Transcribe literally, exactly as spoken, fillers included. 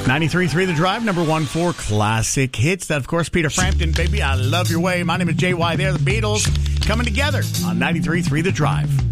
ninety-three point three The Drive, number one for classic hits. That, of course, Peter Frampton, Baby, I Love Your Way. My name is J Y. They're the Beatles coming together on ninety-three point three The Drive.